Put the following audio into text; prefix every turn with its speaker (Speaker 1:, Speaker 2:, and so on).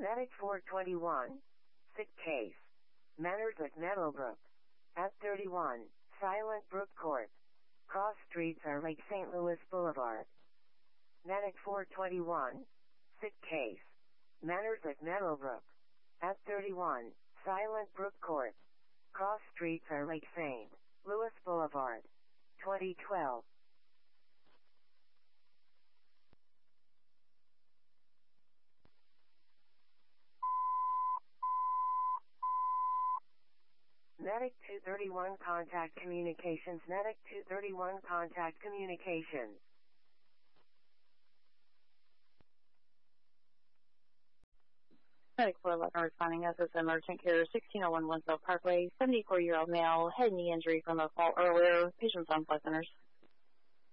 Speaker 1: Medic 421. Sick case. Manners at Meadowbrook. At 31, Silent Brook Court. Cross streets are Lake St. Louis Boulevard. Medic 421. Sick case. Manners at Meadowbrook. At 31, Silent Brook Court. Cross streets are Lake St. Louis Boulevard. 2012. Medic 231 contact communications. Medic 231 contact communications.
Speaker 2: Medic 411 responding as it's emergent care 1601 Winslow Parkway, 74-year-old male, head knee injury from a fall earlier. Patient's on flight centers.